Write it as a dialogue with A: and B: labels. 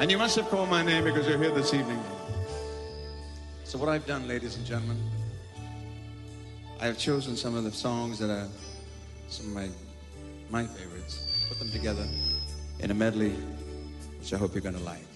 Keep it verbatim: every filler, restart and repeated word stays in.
A: And you must have called my name because you're here this evening. So what I've done, ladies and gentlemen, I have chosen some of the songs that are some of my, my favorites, put them together in a medley, which I hope you're going to like.